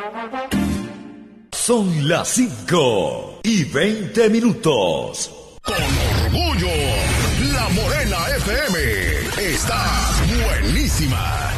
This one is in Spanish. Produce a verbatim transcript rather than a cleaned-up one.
Son las cinco y veinte minutos. Con orgullo, La Morena F M está buenísima.